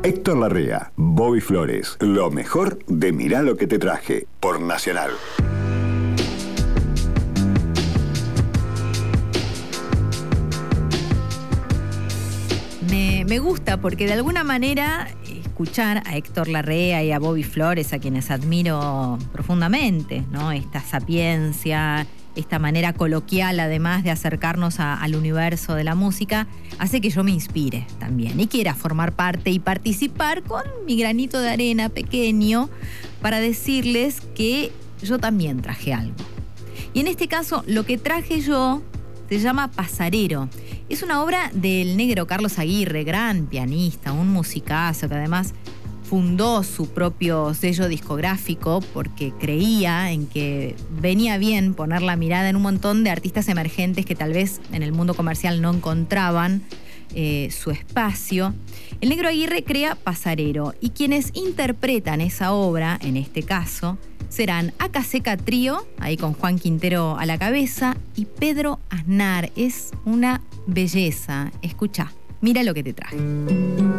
Héctor Larrea, Bobby Flores, lo mejor de Mirá lo que te traje, por Nacional. Me gusta porque de alguna manera escuchar a Héctor Larrea y a Bobby Flores, a quienes admiro profundamente, ¿no? Esta sapiencia, esta manera coloquial además de acercarnos al universo de la música, hace que yo me inspire también y quiera formar parte y participar con mi granito de arena pequeño para decirles que yo también traje algo. Y en este caso, lo que traje yo se llama Pasarero. Es una obra del negro Carlos Aguirre, gran pianista, un musicazo que además fundó su propio sello discográfico porque creía en que venía bien poner la mirada en un montón de artistas emergentes que tal vez en el mundo comercial no encontraban su espacio. El negro Aguirre crea Pasarero y quienes interpretan esa obra, en este caso, serán Acaseca Trío, ahí con Juan Quintero a la cabeza, y Pedro Aznar. Es una belleza. Escuchá, mira lo que te traje.